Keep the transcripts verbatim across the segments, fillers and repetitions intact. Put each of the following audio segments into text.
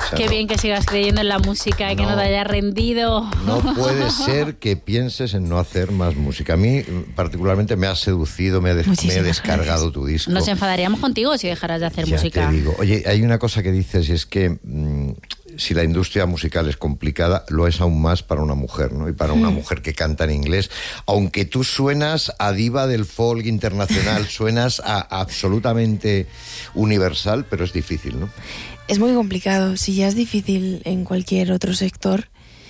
O sea, Qué no, bien que sigas creyendo en la música y que No. no te hayas rendido. no puede ser que pienses en no hacer más música. A mí, particularmente, me ha seducido, me, ha des- me he Muchísimas descargado gracias. tu disco. Nos enfadaríamos contigo si dejaras de hacer Ya música. te digo. Oye, hay una cosa que dices y es que mmm, si la industria musical es complicada, lo es aún más para una mujer, ¿no? Y para una mujer que canta en inglés. Aunque tú suenas a diva del folk internacional, suenas a absolutamente universal, pero es difícil, ¿no? Es muy complicado. Si ya es difícil en cualquier otro sector,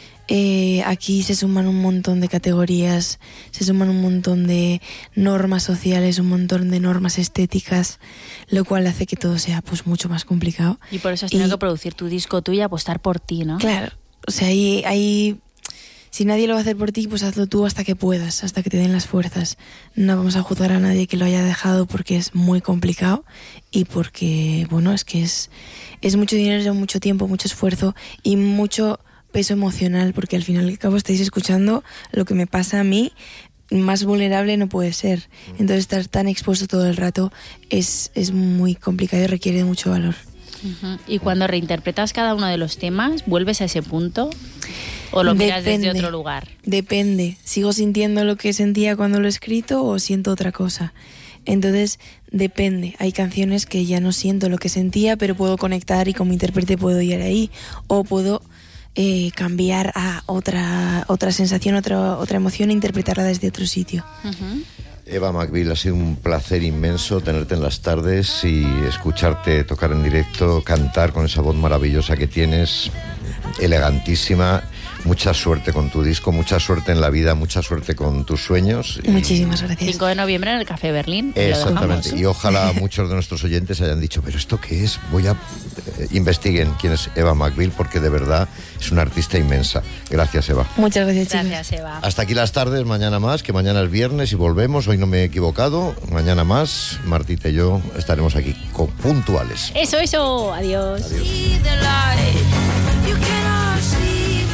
eh, aquí se suman un montón de categorías, se suman un montón de normas sociales, un montón de normas estéticas, lo cual hace que todo sea pues mucho más complicado. Y por eso has tenido Y- que producir tu disco tú y apostar por ti, ¿no? Claro, o sea, ahí, ahí, si nadie lo va a hacer por ti, pues hazlo tú hasta que puedas, hasta que te den las fuerzas. No vamos a juzgar a nadie que lo haya dejado porque es muy complicado y porque, bueno, es que es, es mucho dinero, mucho tiempo, mucho esfuerzo y mucho peso emocional, porque al final y al cabo estáis escuchando lo que me pasa a mí. Más vulnerable no puede ser. Entonces estar tan expuesto todo el rato es, es muy complicado y requiere de mucho valor. Ujú. Y cuando reinterpretas cada uno de los temas, ¿vuelves a ese punto? ¿O lo miras desde Depende. otro lugar? Depende. ¿Sigo sintiendo lo que sentía cuando lo he escrito o siento otra cosa? Entonces, depende. Hay canciones que ya no siento lo que sentía, pero puedo conectar y como intérprete puedo ir ahí. O puedo eh, cambiar a otra, otra sensación, otra, otra emoción e interpretarla desde otro sitio. Ujú. Eva McBeal, ha sido un placer inmenso tenerte en las tardes y escucharte tocar en directo, cantar con esa voz maravillosa que tienes, elegantísima. Mucha suerte con tu disco, mucha suerte en la vida, mucha suerte con tus sueños. Y- Muchísimas gracias. cinco de noviembre en el Café Berlín. y lo Exactamente. dejamos. Y ojalá muchos de nuestros oyentes hayan dicho, pero ¿esto qué es? Voy a... eh, investiguen quién es Eva McBeal, porque de verdad es una artista inmensa. Gracias, Eva. Muchas gracias, chicos. Gracias, Eva. Hasta aquí las tardes, mañana más, que mañana es viernes y volvemos. Hoy no me he equivocado. Mañana más, Martita y yo estaremos aquí con puntuales. Eso, eso. Adiós. See the light, you cannot see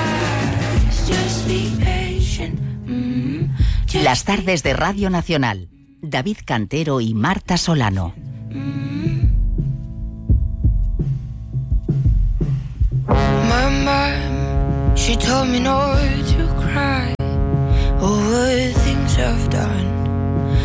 my eyes. Just be patient. Mm, just Las tardes de Radio Nacional. David Cantero y Marta Solano. My mom, she told me not to cry over things I've done.